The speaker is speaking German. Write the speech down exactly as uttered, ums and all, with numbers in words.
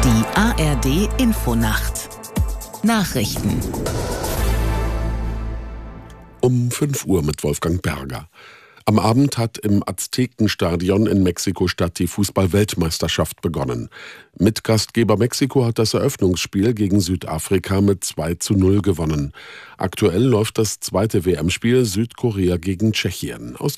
Die A R D Infonacht Nachrichten Um fünf Uhr mit Wolfgang Berger. Am Abend hat im Aztekenstadion in Mexiko-Stadt die Fußball-Weltmeisterschaft begonnen. Mitgastgeber Mexiko hat das Eröffnungsspiel gegen Südafrika mit zwei zu null gewonnen. Aktuell läuft das zweite W M-Spiel Südkorea gegen Tschechien. Aus